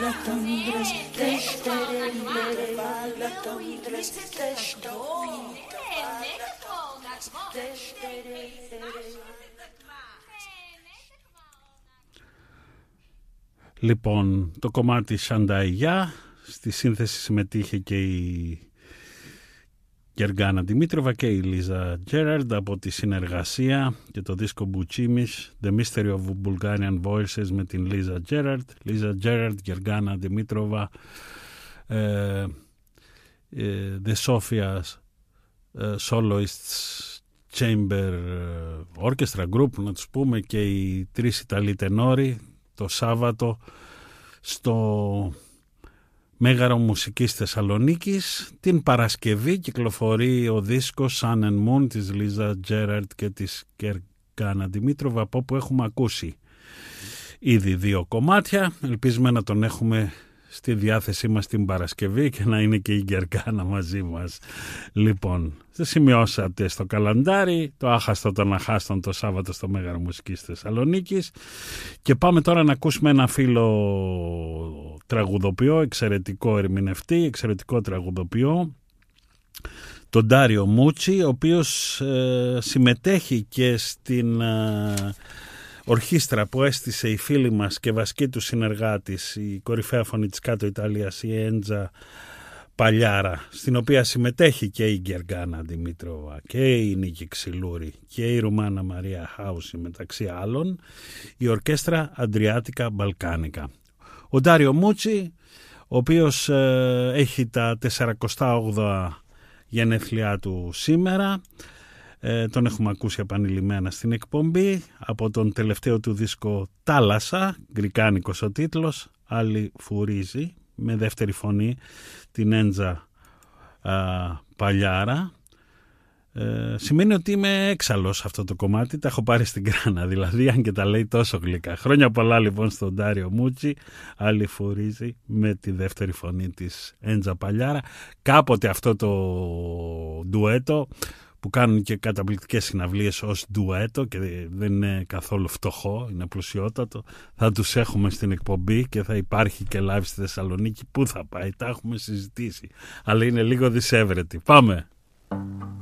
Λοιπόν, το κομμάτι Σανταϊγιά, στη σύνθεση συμμετείχε και η Γεργάνα Δημήτροβα και η Λίζα Τζέραρντ από τη συνεργασία και το δίσκο Μπουτσίμις The Mystery of Bulgarian Voices με την Λίζα Τζέραρντ. Λίζα Τζέραρντ, Γεργάνα Δημήτροβα, The Sophia's Soloists Chamber Orchestra Group, να τους πούμε, και οι τρεις Ιταλοί τενόροι το Σάββατο στο Μέγαρο Μουσικής Θεσσαλονίκης. Την Παρασκευή κυκλοφορεί ο δίσκος Sun and Moon της Λίζα Τζέραρντ και της Γεργάνα Δημήτροβα, από όπου έχουμε ακούσει ήδη 2 κομμάτια. Ελπίζουμε να τον έχουμε στη διάθεσή μας την Παρασκευή και να είναι και η Γεργάνα μαζί μας. Λοιπόν, δεν σημειώσατε στο καλαντάρι το άχαστο των αχάστων το Σάββατο στο Μέγαρο Μουσικής Θεσσαλονίκης, και πάμε τώρα να ακούσουμε ένα φίλο τραγουδοποιό, εξαιρετικό ερμηνευτή, εξαιρετικό τραγουδοποιό, τον Ντάριο Μούτσι, ο οποίος συμμετέχει και στην ορχήστρα που έστησε η φίλη μας και βασική του συνεργάτης, η κορυφαία φωνή της Κάτω Ιταλίας, η Έντζα Παλιάρα, στην οποία συμμετέχει και η Γεργάνα Δημήτροβα και η Νίκη Ξυλούρη και η Ρουμάνα Μαρία Χάουση, μεταξύ άλλων, η ορκέστρα Αντριάτικα Μπαλκάνικα. Ο Ντάριο Μούτσι, ο οποίος έχει τα 48 γενέθλιά του σήμερα, τον έχουμε ακούσει επανειλημμένα στην εκπομπή από τον τελευταίο του δίσκο Τάλασσα, γκρικάνικος ο τίτλος, Άλλη Φουρίζει, με δεύτερη φωνή την Έντζα Παλιάρα. Σημαίνει ότι είμαι έξαλλος αυτό το κομμάτι, τα έχω πάρει στην κράνα δηλαδή, αν και τα λέει τόσο γλυκά. Χρόνια πολλά λοιπόν στον Ντάριο Μούτσι, Άλλη Φουρίζει, με τη δεύτερη φωνή της Έντζα Παλιάρα. Κάποτε αυτό το ντουέτο, που κάνουν και καταπληκτικές συναυλίες ως ντουέτο και δεν είναι καθόλου φτωχό, είναι πλουσιότατο, θα τους έχουμε στην εκπομπή και θα υπάρχει και live στη Θεσσαλονίκη. Πού θα πάει, τα έχουμε συζητήσει, αλλά είναι λίγο δυσέβρετη. Πάμε!